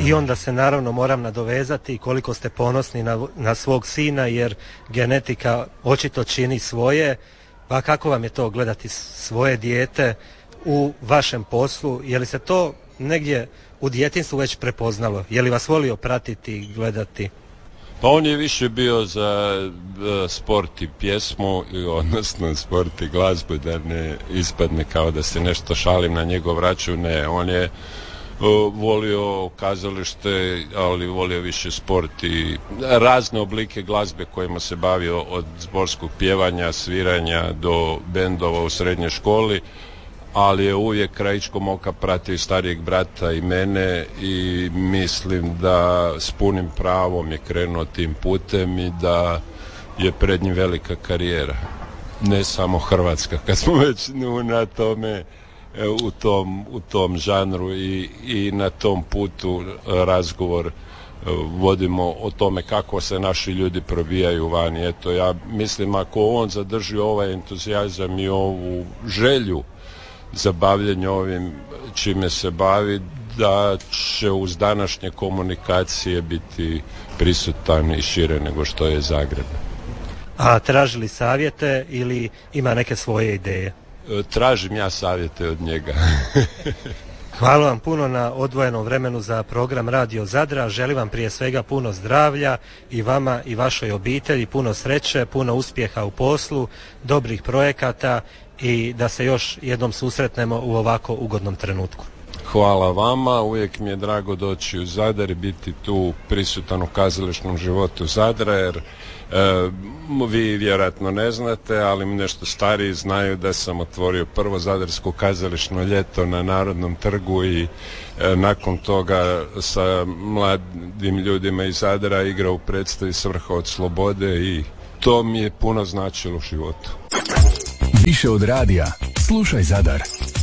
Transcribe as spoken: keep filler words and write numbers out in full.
I onda se naravno moram nadovezati koliko ste ponosni na, na svog sina, jer genetika očito čini svoje. Pa kako vam je to gledati svoje dijete u vašem poslu? Je li se to negdje u djetinjstvu već prepoznalo? Je li vas volio pratiti i gledati? Pa on je više bio za uh, sport i pjesmu, odnosno sport i glazbu, da ne ispadne kao da se nešto šalim na njegov račun. Ne, on je uh, volio kazalište, ali volio više sport i razne oblike glazbe kojima se bavio, od zborskog pjevanja, sviranja do bendova u srednjoj školi, ali je uvijek krajičkom oka pratio starijeg brata i mene i mislim da s punim pravom je krenuo tim putem i da je pred njim velika karijera. Ne samo hrvatska, kad smo već na tome, u tom, u tom žanru i, i na tom putu razgovor vodimo o tome kako se naši ljudi probijaju vani. Eto, ja mislim ako on zadrži ovaj entuzijazam i ovu želju za bavljenje ovim čime se bavi, da će uz današnje komunikacije biti prisutan i šire nego što je Zagreb. A tražili savjete ili ima neke svoje ideje? Tražim ja savjete od njega. Hvala vam puno na odvojenom vremenu za program Radio Zadra. Želim vam prije svega puno zdravlja i vama i vašoj obitelji, puno sreće, puno uspjeha u poslu, dobrih projekata i da se još jednom susretnemo u ovako ugodnom trenutku. Hvala vama, uvijek mi je drago doći u Zadar i biti tu prisutan u kazališnom životu Zadra, jer e, vi vjerojatno ne znate, ali nešto stariji znaju da sam otvorio prvo zadarsko kazališno ljeto na Narodnom trgu i e, nakon toga sa mladim ljudima iz Zadra igrao u predstavi Svrha od slobode i to mi je puno značilo u životu. Više od radija, slušaj Zadar.